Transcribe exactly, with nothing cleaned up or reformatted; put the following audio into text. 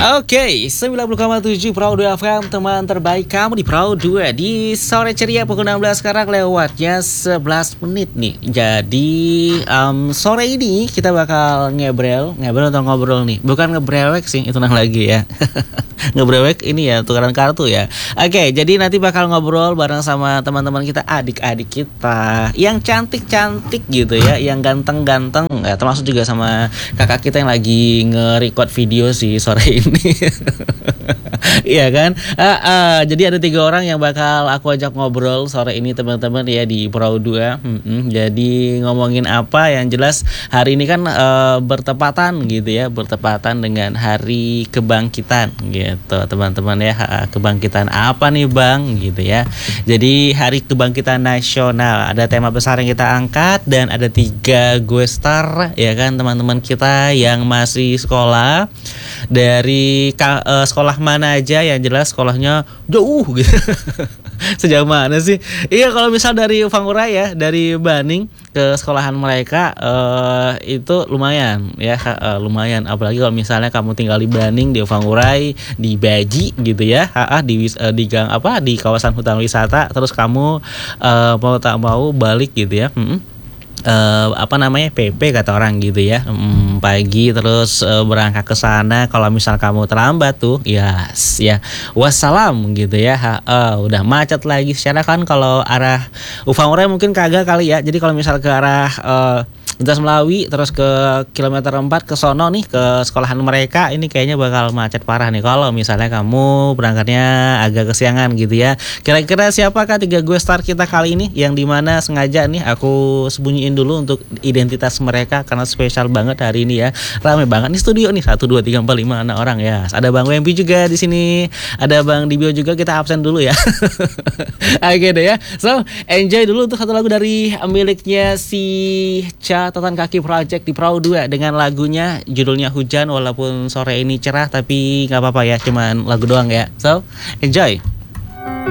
Oke, sembilan puluh koma tujuh Pro dua F M, teman terbaik kamu di Pro dua. Di sore ceria pukul enam belas sekarang lewatnya sebelas menit nih. Jadi um, sore ini kita bakal ngebrel, ngebrel atau ngobrol nih. Bukan ngebrewek sih, itu nang lagi ya. Ngebrewek ini ya, tukaran kartu ya. Oke, jadi nanti bakal ngobrol bareng sama teman-teman kita, adik-adik kita yang cantik-cantik gitu ya, yang ganteng-ganteng ya, termasuk juga sama kakak kita yang lagi nge-record video sih sore ini. Iya kan? Uh, uh, jadi ada tiga orang yang bakal aku ajak ngobrol sore ini teman-teman ya di Pro dua. Hmm, jadi ngomongin apa? Yang jelas hari ini kan uh, bertepatan gitu ya, bertepatan dengan Hari Kebangkitan gitu teman-teman ya. Uh, kebangkitan apa nih Bang gitu ya. Jadi Hari Kebangkitan Nasional, ada tema besar yang kita angkat dan ada tiga gue star ya kan teman-teman kita yang masih sekolah. Dari uh, sekolah mana aja, yang jelas sekolahnya jauh gitu. Sejauh mana sih? Iya, kalau misal dari Ufangura ya, dari Baning ke sekolahan mereka uh, itu lumayan ya, uh, lumayan. Apalagi kalau misalnya kamu tinggal di Baning, di Ufangurai, di Baji gitu ya, uh, di uh, di gang apa, di kawasan hutan wisata. Terus kamu uh, mau tak mau balik gitu ya. Hmm. Uh, apa namanya P P kata orang gitu ya, hmm, pagi terus uh, berangkat ke sana. Kalau misal kamu terlambat tuh ya yes, ya wassalam gitu ya, ha, uh, udah macet lagi. Secara kan kalau arah Ufangura mungkin kagak kali ya. Jadi kalau misal ke arah uh, Lintas Melawi terus ke kilometer empat ke sono nih, ke sekolahan mereka, ini kayaknya bakal macet parah nih kalau misalnya kamu berangkatnya agak kesiangan gitu ya. Kira-kira siapakah tiga gue star kita kali ini, yang dimana sengaja nih aku sembunyiin dulu untuk identitas mereka karena spesial banget hari ini ya. Ramai banget nih studio nih, satu dua tiga empat lima enam orang ya. Ada Bang Wempi juga di sini, ada Bang Dibio juga, kita absen dulu ya. Oke deh ya. So, enjoy dulu untuk satu lagu dari miliknya si Catatan Kaki Project di Pro dua dengan lagunya judulnya Hujan. Walaupun sore ini cerah tapi nggak apa-apa ya, cuman lagu doang ya. So, enjoy.